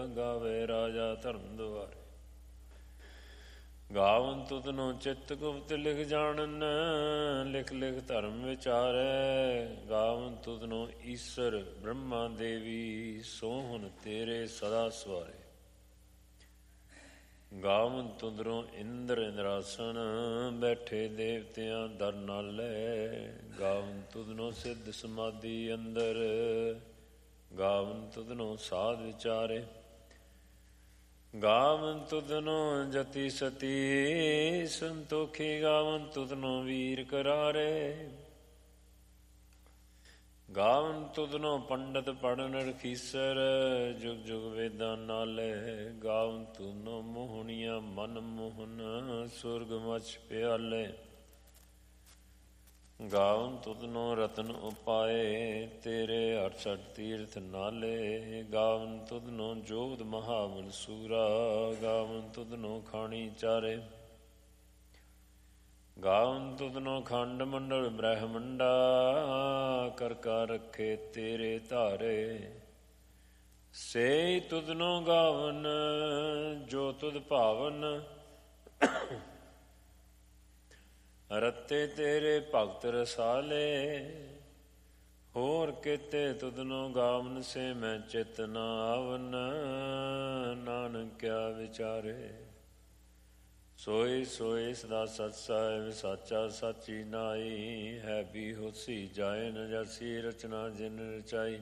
ਗਾਵੇ ਰਾਜਾ ਧਰਮ ਦੁਆਰੇ। ਗਾਵਨ ਤੁਧਨੋ ਚਿੱਤ ਗੁਪਤ ਲਿਖ ਜਾਣਨ, ਲਿਖ ਲਿਖ ਧਰਮ ਵਿਚਾਰੈ। ਗਾਵਨ ਤੁਧਨੋ ਈਸਰ ਬ੍ਰਹਮਾ ਦੇਵੀ, ਸੋਹਣ ਤੇਰੇ ਸਦਾ ਸਵਾਰੇ। ਗਾਵਨ ਤੁਧਨੋ ਇੰਦਰ ਇੰਦਰਾਸਣ, ਬੈਠੇ ਦੇਵਤਿਆਂ ਦਰ ਨਾਲੇ। ਗਾਵਨ ਤੁਧਨੋ ਸਿੱਧ ਸਮਾਧੀ ਅੰਦਰ, ਗਾਵਨ ਤੁਧਨੋ ਸਾਧ ਵਿਚਾਰੇ। ਗਾਵਨ ਤੁਧਨੋ ਜਤੀ ਸਤੀ ਸੰਤੋਖੀ, ਗਾਵਨ ਤੁਧਨੋ ਵੀਰ ਕਰਾਰੇ। ਗਾਵਨ ਤੁਧਨੋ ਪੰਡਤ ਪੜਨ ਰਖੀਸਰ, ਜੁਗ ਜੁਗ ਵੇਦਾਂ ਨਾਲੇ। ਗਾਵਨ ਤੁਧਨੋ ਮੋਹਣੀਆਂ ਮਨ ਮੋਹਨ, ਸੁਰਗ ਮਛ ਪਿਆਲੇ। ਗਾਵਨ ਤੁਧਨੋ ਰਤਨ ਉਪਾਏ, ਤੇਰੇ 68 ਤੀਰਥ ਨਾਲੇ। ਗਾਵਨ ਤੁਧਨੋ ਜੋਧ ਮਹਾਬਲ ਸੂਰਾ, ਗਾਵਨ ਤੁਧਨੋ ਖਾਣੀ ਚਾਰੇ। ਗਾਵਨ ਤੁਧਨੋ ਖੰਡ ਮੰਡਲ ਬ੍ਰਹਮੰਡਾ, ਕਰ ਕਰ ਰੱਖੇ ਤੇਰੇ ਧਾਰੇ। ਸੇ ਤੁਧਨੋ ਗਾਵਨ ਜੋ ਤੁਧ ਭਾਵਨ, ਰਤੇ ਤੇਰੇ ਭਗਤ ਰਸਾਲੇ। ਹੋਰ ਕਿਤੇ ਤੁਧਨੋ ਗਾਵਨ, ਸੇ ਮੈਂ ਚਿਤ ਨ ਆਵਨ, ਨਾਨਕ ਕਿਆ ਵਿਚਾਰੇ। ਸੋਈ ਸੋਈ ਸਦਾ ਸਤ ਸਾਹਿਬ, ਸਾਚਾ ਸਾਚੀ ਨਾਈ। ਹੈ ਵੀ ਹੋਸੀ ਜਾਏ ਨ ਜਾਸੀ, ਰਚਨਾ ਜਿਨ ਰਚਾਈ।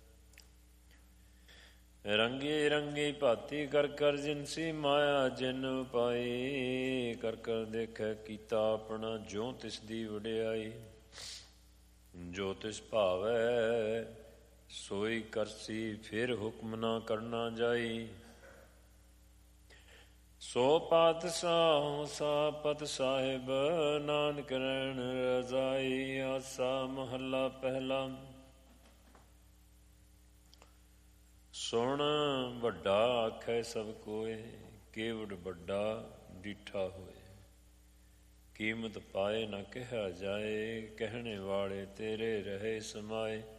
ਰੰਗੀ ਰੰਗੀ ਭਾਤੀ ਕਰ ਕਰ ਜਿਨਸੀ, ਮਾਇਆ ਜਿਨ ਪਾਈ। ਕਰ ਕਰ ਦੇਖੈ ਕੀਤਾ ਆਪਣਾ, ਜਿਉ ਤਿਸ ਦੀ ਵਡਿਆਈ। ਜੋ ਤਿਸ ਭਾਵੈ ਸੋਈ ਕਰਸੀ, ਫਿਰ ਹੁਕਮ ਨਾ ਕਰਨਾ ਜਾਈ। ਸੋ ਪਾਤਸ਼ਾਹ ਸਾ ਪਤ ਸਾਹਿਬ, ਨਾਨਕ ਰਹਿਣ ਰਜ਼ਾਈ। ਆਸਾ ਮਹੱਲਾ ਪਹਿਲਾ। ਸੁਣ ਵੱਡਾ ਆਖੈ ਸਭ ਕੋਇ, ਕੇਵਡ ਵੱਡਾ ਡੀਠਾ ਹੋਏ। ਕੀਮਤ ਪਾਏ ਨਾ ਕਿਹਾ ਜਾਏ, ਕਹਿਣੇ ਵਾਲੇ ਤੇਰੇ ਰਹੇ ਸਮਾਏ।